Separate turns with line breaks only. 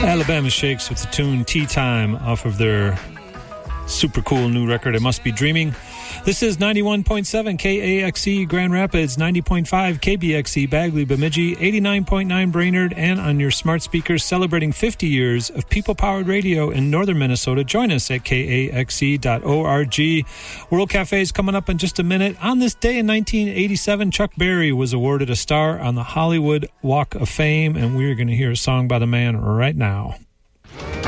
Alabama Shakes with the tune Tea Time off of their super cool new record, It Must Be Dreaming. This is 91.7 KAXE Grand Rapids, 90.5 KBXE Bagley Bemidji, 89.9 Brainerd, and on your smart speakers celebrating 50 years of people-powered radio in northern Minnesota. Join us at kaxe.org. World Cafe is coming up in just a minute. On this day in 1987, Chuck Berry was awarded a star on the Hollywood Walk of Fame, and we're going to hear a song by the man right now.